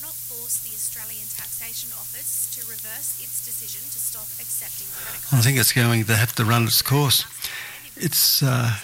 cannot force the Australian Taxation Office to reverse its decision to stop accepting credit cards. I think it's going to have to run its course. It's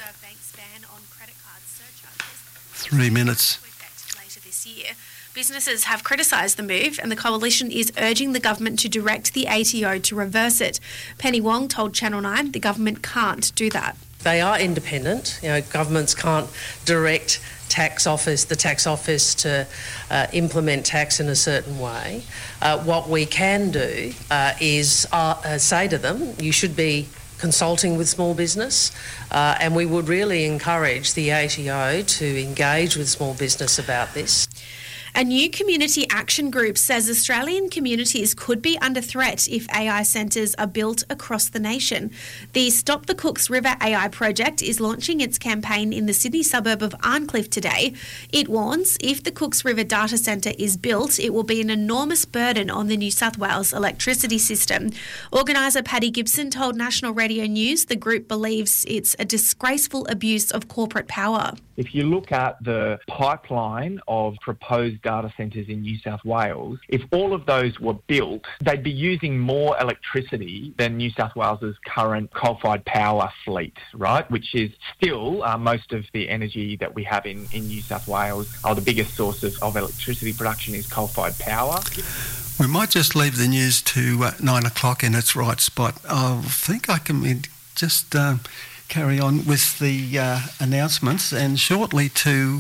3 minutes. Later this year. Businesses have criticised the move, and the coalition is urging the government to direct the ATO to reverse it. Penny Wong told Channel 9 the government can't do that. They are independent. Governments can't direct the tax office to implement tax in a certain way. What we can do is say to them, you should be consulting with small business, and we would really encourage the ATO to engage with small business about this. A new community action group says Australian communities could be under threat if AI centres are built across the nation. The Stop the Cooks River AI project is launching its campaign in the Sydney suburb of Arncliffe today. It warns if the Cooks River data centre is built, it will be an enormous burden on the New South Wales electricity system. Organiser Paddy Gibson told National Radio News the group believes it's a disgraceful abuse of corporate power. If you look at the pipeline of proposed data centres in New South Wales, if all of those were built, they'd be using more electricity than New South Wales's current coal-fired power fleet, right? Which is still most of the energy that we have in New South Wales, or the biggest source of electricity production is coal-fired power. We might just leave the news to 9 o'clock in its right spot. I think I can just carry on with the announcements, and shortly to,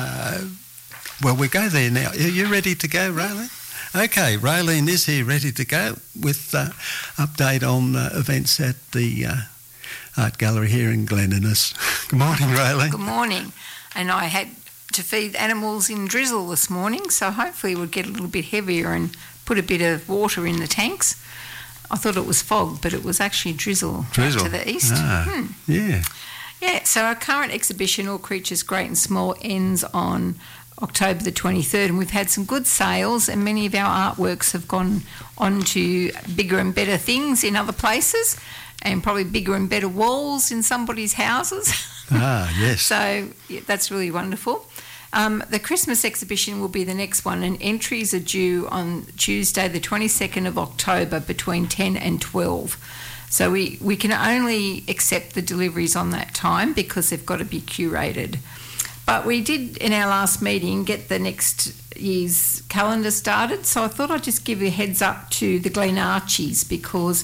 we go there now. Are you ready to go, Raylene? Okay, Raylene is here ready to go with update on events at the Art Gallery here in Glen Innes. Good morning, Raylene. Good morning. And I had to feed animals in drizzle this morning, so hopefully it would get a little bit heavier and put a bit of water in the tanks. I thought it was fog, but it was actually drizzle. To the east. Yeah. Yeah, so our current exhibition, All Creatures Great and Small, ends on October the 23rd, and we've had some good sales, and many of our artworks have gone on to bigger and better things in other places, and probably bigger and better walls in somebody's houses. Yes. So that's really wonderful. The Christmas exhibition will be the next one, and entries are due on Tuesday the 22nd of October between 10 and 12. So we can only accept the deliveries on that time because they've got to be curated. But we did, in our last meeting, get the next year's calendar started, so I thought I'd just give a heads up to the Glen Archies because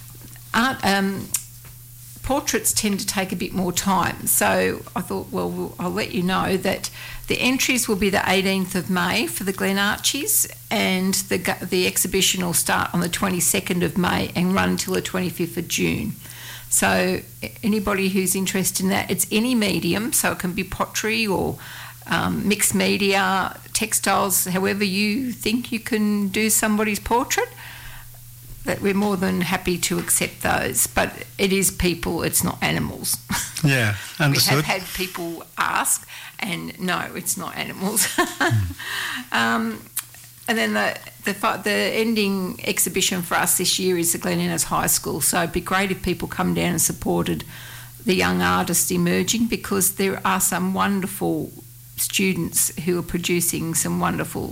portraits tend to take a bit more time. So I thought, I'll let you know that the entries will be the 18th of May for the Glen Archies, and the exhibition will start on the 22nd of May and run until the 25th of June. So anybody who's interested in that, it's any medium, so it can be pottery or mixed media, textiles, however you think you can do somebody's portrait, that we're more than happy to accept those. But it is people, it's not animals. Yeah, understood. We have had people ask, and no, it's not animals. And then the ending exhibition for us this year is the Glen Innes High School. So it'd be great if people come down and supported the young artists emerging, because there are some wonderful students who are producing some wonderful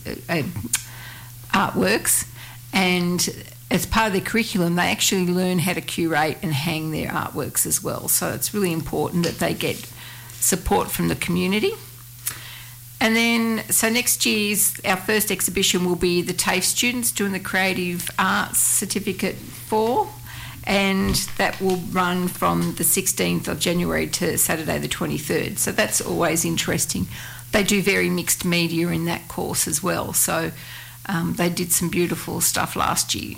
artworks, and as part of their curriculum they actually learn how to curate and hang their artworks as well. So it's really important that they get support from the community. And then, so next year's, our first exhibition will be the TAFE students doing the Creative Arts Certificate 4, and that will run from the 16th of January to Saturday the 23rd. So that's always interesting. They do very mixed media in that course as well. So they did some beautiful stuff this year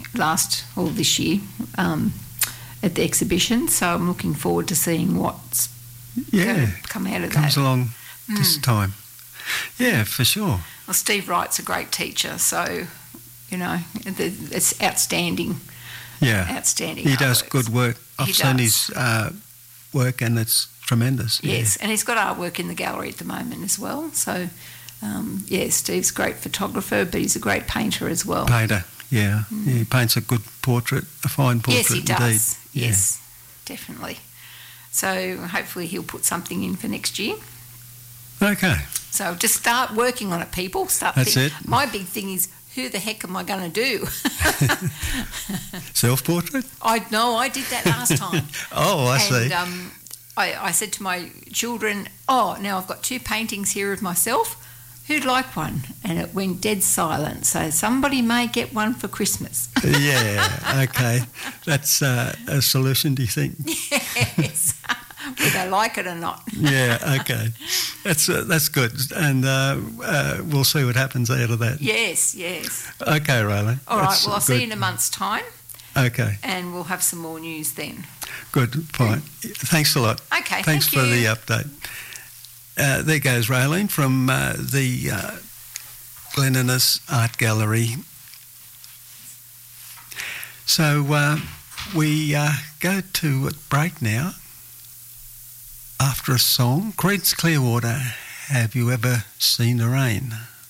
at the exhibition. So I'm looking forward to seeing what's going to come out of that. Comes along this time. Yeah, for sure. Well, Steve Wright's a great teacher, so, it's outstanding. Yeah. Outstanding. He does good work. I've seen his work, and it's tremendous. Yes, and he's got artwork in the gallery at the moment as well. So, Steve's a great photographer, but he's a great painter as well. Painter, yeah. Yeah, he paints a good portrait, a fine portrait indeed. Yes, he does. Yeah. Yes, definitely. So hopefully he'll put something in for next year. Okay. So just start working on it, people. That's it. My big thing is, who the heck am I going to do? Self-portrait? I did that last time. Oh, I see. And I said to my children, now I've got 2 paintings here of myself. Who'd like one? And it went dead silent. So somebody may get one for Christmas. Yeah, okay. That's a solution, do you think? Yes. Whether they like it or not. Yeah, okay. That's good. And we'll see what happens out of that. Yes. Okay, Raylene. All right, well, I'll see you in a month's time. Okay. And we'll have some more news then. Good, fine. Thanks a lot. Okay, Thanks for the update. There goes Raylene from the Glen Innes Art Gallery. So we go to a break now. After a song, Creedence Clearwater, Have You Ever Seen the Rain?